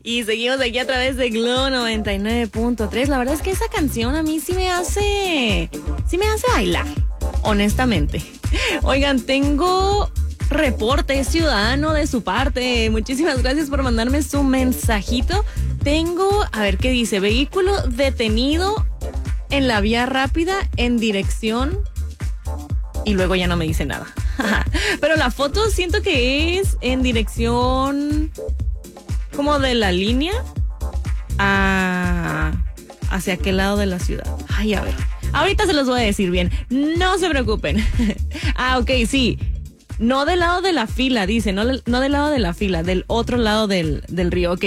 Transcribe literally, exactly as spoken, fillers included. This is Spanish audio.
Y seguimos aquí a través de Globo noventa y nueve punto tres. La verdad es que esa canción a mí sí me hace, sí me hace bailar, honestamente. Oigan, tengo reporte ciudadano de su parte. Muchísimas gracias por mandarme su mensajito. Tengo, a ver qué dice, vehículo detenido en la vía rápida en dirección, y luego ya no me dice nada. Pero la foto siento que es en dirección como de la línea a hacia aquel lado de la ciudad. Ay, a ver, ahorita se los voy a decir bien, no se preocupen. Ah, ok, sí, no del lado de la fila, dice, no, no del lado de la fila, del otro lado del, del río. Ok,